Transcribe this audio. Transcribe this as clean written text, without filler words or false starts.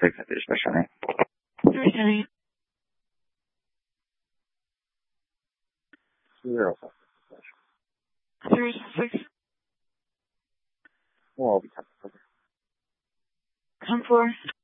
6 special. 370. 05. 36. Well, I'll be 10-4.